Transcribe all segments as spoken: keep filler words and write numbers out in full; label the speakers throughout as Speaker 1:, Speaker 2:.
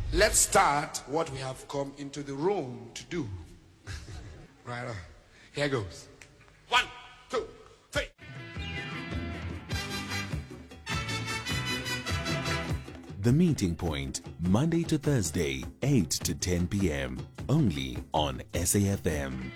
Speaker 1: let's start what we have come into the room to do. Right on. Here goes. One, two, three.
Speaker 2: The Meeting Point, Monday to Thursday, eight to ten p.m. Only on S A F M.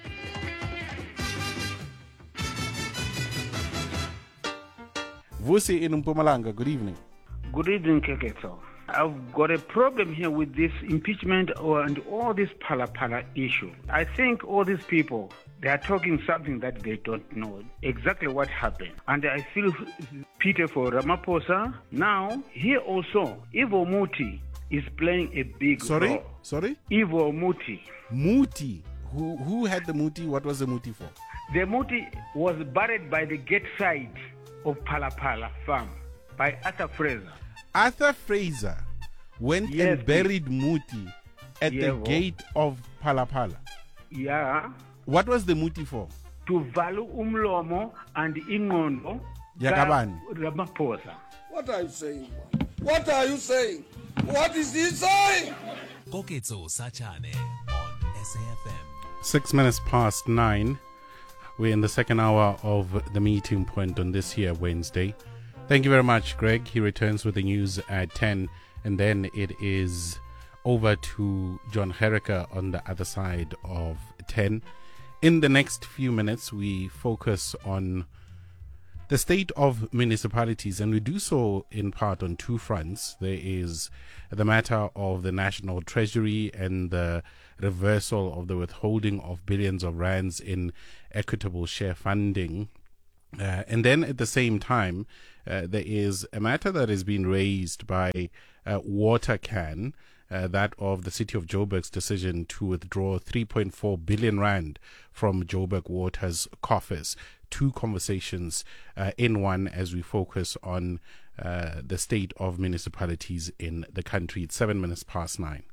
Speaker 3: Vusi in Mpumalanga, good evening.
Speaker 4: Good evening, Keketo. I've got a problem here with this impeachment or, and all this pala pala issue. I think all these people, they are talking something that they don't know exactly what happened. And I feel pity for Ramaphosa. Now, here also, Ivo Muti is playing a big
Speaker 3: Sorry?
Speaker 4: role.
Speaker 3: Sorry?
Speaker 4: Ivo Muti.
Speaker 3: Muti. Who who had the Muti? What was the Muti for?
Speaker 4: The Muti was buried by the gate side of Palapala farm by Arthur Fraser.
Speaker 3: Arthur Fraser went
Speaker 4: Yes,
Speaker 3: and buried Muti at
Speaker 4: Yeah,
Speaker 3: the
Speaker 4: well.
Speaker 3: gate of Palapala.
Speaker 4: Yeah.
Speaker 3: What was the Muti for?
Speaker 4: To value umlomo and ingondo
Speaker 3: Yakabani.
Speaker 4: Ramaphosa.
Speaker 1: What are you saying? What are you saying? What is he saying?
Speaker 2: Koketso Sachane on S A F M.
Speaker 3: Six minutes past nine. We're in the second hour of the Meeting Point on this here Wednesday. Thank you very much, Greg. He returns with the news at ten, and then it is over to John Herricker on the other side of ten. In the next few minutes, we focus on the state of municipalities, and we do so in part on two fronts. There is the matter of the National Treasury and the reversal of the withholding of billions of rands in equitable share funding. Uh, and then at the same time, uh, there is a matter that has been raised by uh, Watercan, uh, that of the City of Joburg's decision to withdraw three point four billion rand from Joburg Water's coffers. Two conversations uh, in one as we focus on uh, the state of municipalities in the country. It's seven minutes past nine.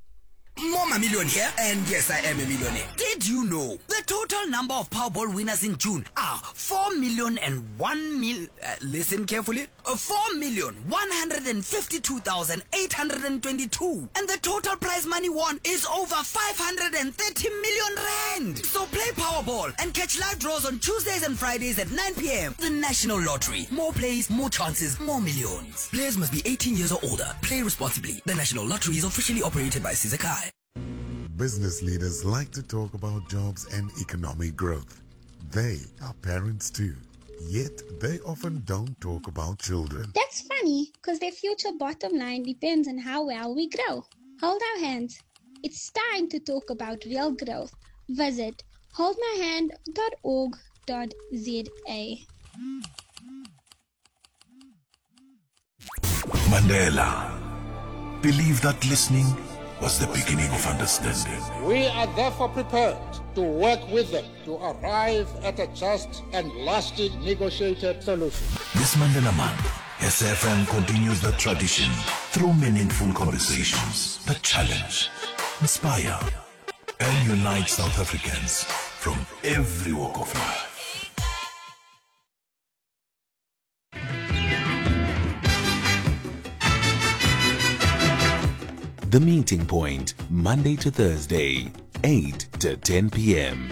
Speaker 5: Mama Million here, and yes, I am a millionaire. Did you know the total number of Powerball winners in June are four million and one mil? Uh, listen carefully. Uh, four million one hundred fifty-two thousand eight hundred twenty-two, and the total prize money won is over five hundred thirty million rand. So play Powerball and catch live draws on Tuesdays and Fridays at nine p.m. The National Lottery. More plays, more chances, more millions. Players must be eighteen years or older. Play responsibly. The National Lottery is officially operated by Sizakai.
Speaker 6: Business leaders like to talk about jobs and economic growth. They are parents too, yet they often don't talk about children.
Speaker 7: That's funny, because their future bottom line depends on how well we grow. Hold our hands. It's time to talk about real growth. Visit hold my hand dot org dot z a.
Speaker 8: Mandela believed that listening was the beginning of understanding.
Speaker 9: We are therefore prepared to work with them to arrive at a just and lasting negotiated solution.
Speaker 8: This Mandela Month, S F M continues the tradition through meaningful conversations that challenge, inspire, and unite South Africans from every walk of life.
Speaker 2: The Meeting Point, Monday to Thursday, eight to ten p.m.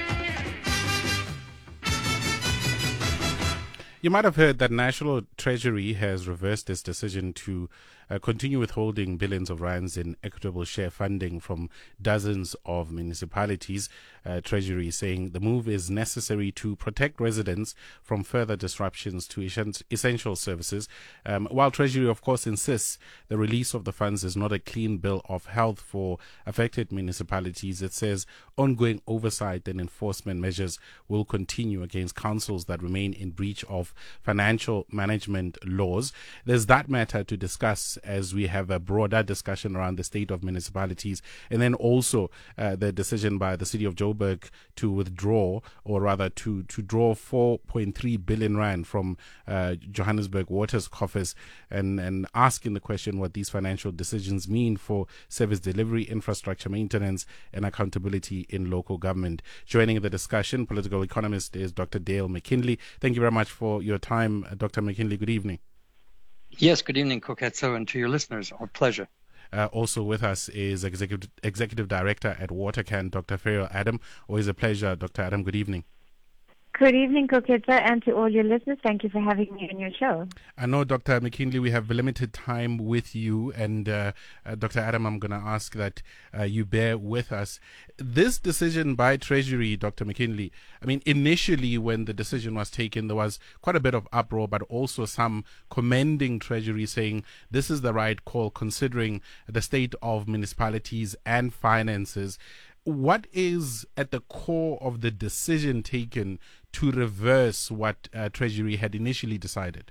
Speaker 3: You might have heard that National Treasury has reversed its decision to uh, continue withholding billions of rands in equitable share funding from dozens of municipalities. Uh, Treasury is saying the move is necessary to protect residents from further disruptions to essential services. Um, while Treasury, of course, insists the release of the funds is not a clean bill of health for affected municipalities, it says ongoing oversight and enforcement measures will continue against councils that remain in breach of financial management laws. There's that matter to discuss as we have a broader discussion around the state of municipalities, and then also uh, the decision by the City of Joburg to withdraw, or rather to, to draw four point three billion rand from uh, Johannesburg Water's coffers, and, and asking the question what these financial decisions mean for service delivery, infrastructure maintenance, and accountability in local government. Joining the discussion, political economist is Doctor Dale McKinley. Thank you very much for your time, Doctor McKinley. Good evening.
Speaker 10: Yes, good evening, Koketso, and to your listeners, our pleasure.
Speaker 3: Uh, also with us is Executive, Executive Director at Watercan, Doctor Ferrial Adam. Always a pleasure, Doctor Adam. Good evening.
Speaker 10: Good evening, Koketsa, and to all your listeners. Thank you for having me on your show.
Speaker 3: I know, Doctor McKinley, we have limited time with you, and uh, uh, Doctor Adam, I'm going to ask that uh, you bear with us. This decision by Treasury, Doctor McKinley, I mean, initially when the decision was taken, there was quite a bit of uproar, but also some commending Treasury, saying this is the right call considering the state of municipalities and finances. What is at the core of the decision taken to reverse what uh, Treasury had initially decided?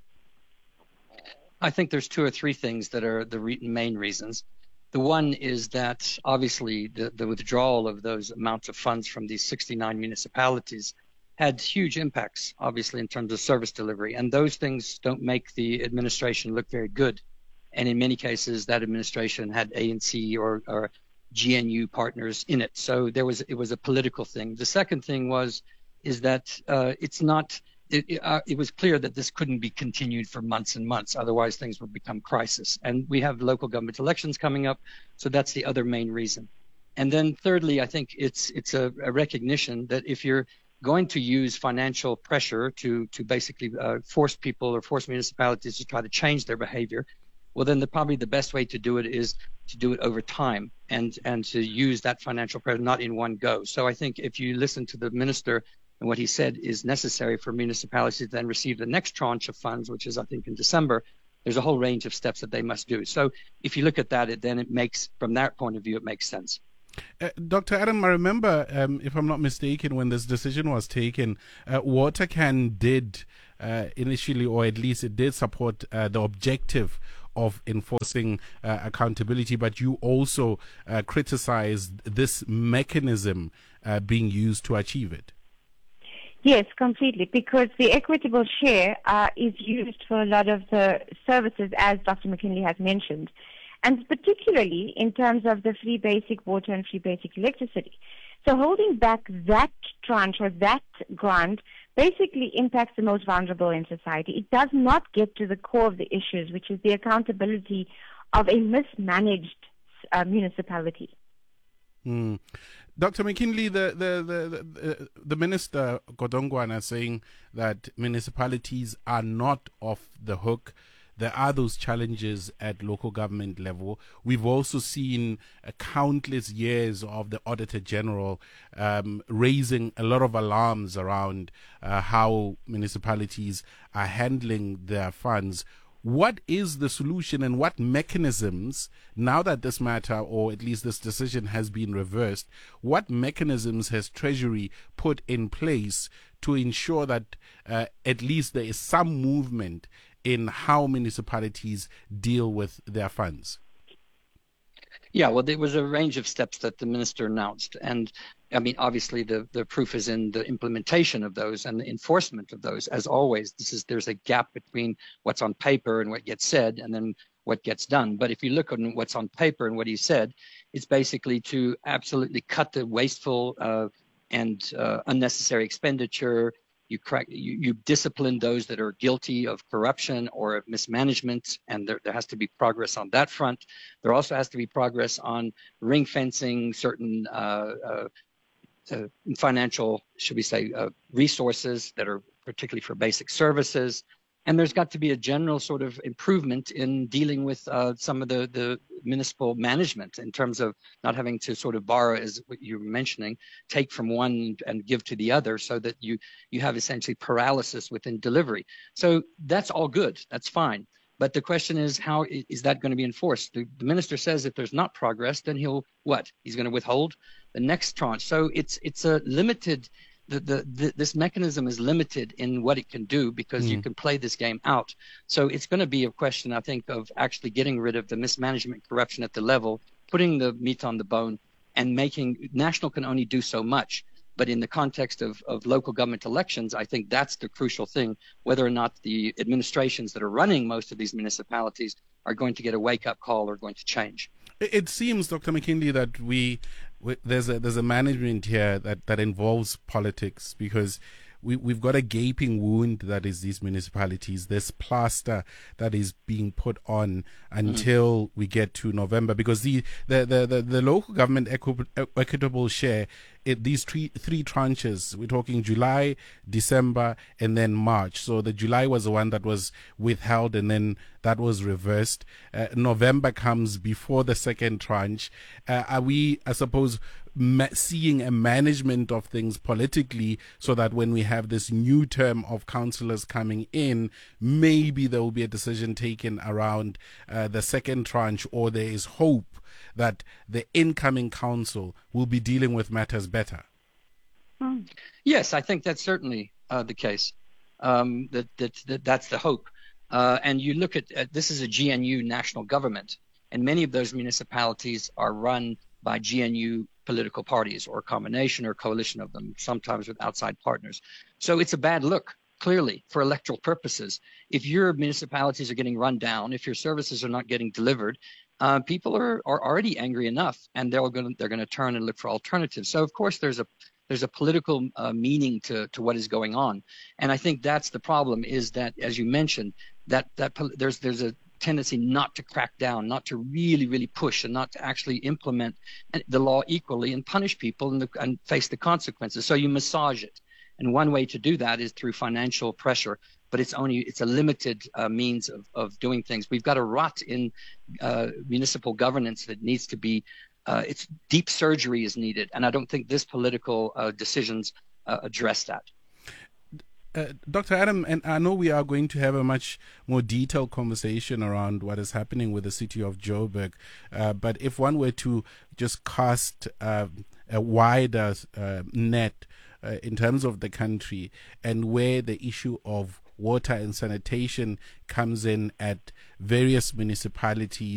Speaker 11: I think there's two or three things that are the re- main reasons. The one is that obviously the, the withdrawal of those amounts of funds from these sixty-nine municipalities had huge impacts, obviously, in terms of service delivery. And those things don't make the administration look very good. And in many cases, that administration had A N C or, or G N U partners in it. So there was it was a political thing. The second thing was is that uh, it's not it, it, uh, it was clear that this couldn't be continued for months and months. Otherwise, things would become crisis. And we have local government elections coming up. So that's the other main reason. And then thirdly, I think it's it's a, a recognition that if you're going to use financial pressure to to basically uh, force people or force municipalities to try to change their behavior, well, then the, probably the best way to do it is to do it over time and, and to use that financial pressure not in one go. So I think if you listen to the minister and what he said is necessary for municipalities to then receive the next tranche of funds, which is, I think, in December, there's a whole range of steps that they must do. So if you look at that, it, then it makes, from that point of view, it makes sense.
Speaker 3: Uh, Doctor Adam, I remember, um, if I'm not mistaken, when this decision was taken, uh, Watercan did uh, initially, or at least it did support uh, the objective of enforcing uh, accountability, but you also uh, criticized this mechanism uh, being used to achieve it.
Speaker 10: Yes, completely, because the equitable share uh, is used for a lot of the services, as Doctor McKinley has mentioned, and particularly in terms of the free basic water and free basic electricity. So holding back that tranche or that grant basically impacts the most vulnerable in society. It does not get to the core of the issues, which is the accountability of a mismanaged uh, municipality.
Speaker 3: Mm. Doctor McKinley, the the the, the, the Minister Godongwana is saying that municipalities are not off the hook. There are those challenges at local government level. We've also seen uh, countless years of the Auditor General um, raising a lot of alarms around uh, how municipalities are handling their funds. What is the solution and what mechanisms, now that this matter, or at least this decision, has been reversed, what mechanisms has Treasury put in place to ensure that uh, at least there is some movement in how municipalities deal with their funds?
Speaker 11: Yeah, well, there was a range of steps that the minister announced. And I mean, obviously, the, the proof is in the implementation of those and the enforcement of those. As always, this is there's a gap between what's on paper and what gets said and then what gets done. But if you look on what's on paper and what he said, it's basically to absolutely cut the wasteful uh, and uh, unnecessary expenditure. You, correct, you you discipline those that are guilty of corruption or of mismanagement, and there, there has to be progress on that front. There also has to be progress on ring fencing certain uh, uh, uh, financial, should we say, uh, resources that are particularly for basic services. And there's got to be a general sort of improvement in dealing with uh, some of the, the municipal management in terms of not having to sort of borrow, as what you were mentioning, take from one and give to the other, so that you, you have essentially paralysis within delivery. So that's all good. That's fine. But the question is, how is that going to be enforced? The, the minister says if there's not progress, then he'll what? He's going to withhold the next tranche. So it's it's a limited The, the, the, this mechanism is limited in what it can do because mm. you can play this game out. So it's going to be a question, I think, of actually getting rid of the mismanagement, corruption at the level, putting the meat on the bone, and making national can only do so much. But in the context of, of local government elections, I think that's the crucial thing, whether or not the administrations that are running most of these municipalities are going to get a wake-up call or going to change.
Speaker 3: It seems, Doctor McKinley, that we, we there's a there's a management here that, that involves politics, because we, we've got a gaping wound that is these municipalities, this plaster that is being put on until mm. we get to November, because the, the, the, the, the local government equi- equitable share, it, these three, three tranches, we're talking July, December, and then March. So the July was the one that was withheld, and then that was reversed. Uh, November comes before the second tranche. Uh, are we, I suppose, ma- seeing a management of things politically so that when we have this new term of councillors coming in, maybe there will be a decision taken around uh, the second tranche, or there is hope that the incoming council will be dealing with matters better?
Speaker 11: Hmm. Yes, I think that's certainly uh, the case. Um, that, that, that that's the hope. Uh, and you look at, at this is a G N U national government, and many of those municipalities are run by G N U political parties, or a combination or coalition of them, sometimes with outside partners. So it's a bad look, clearly, for electoral purposes. If your municipalities are getting run down, if your services are not getting delivered, uh, people are, are already angry enough, and they're going to they're going to turn and look for alternatives. So of course there's a there's a political uh, meaning to to what is going on, and I think that's the problem. Is that, as you mentioned, that that there's there's a tendency not to crack down, not to really, really push, and not to actually implement the law equally and punish people and, the, and face the consequences. So you massage it. And one way to do that is through financial pressure, but it's only it's a limited uh, means of, of doing things. We've got a rot in uh, municipal governance that needs to be, uh, it's deep surgery is needed. And I don't think this political uh, decisions uh, address that.
Speaker 3: Uh, Doctor Adam, and I know we are going to have a much more detailed conversation around what is happening with the city of Joburg, uh, but if one were to just cast uh, a wider uh, net uh, in terms of the country, and where the issue of water and sanitation comes in at various municipalities,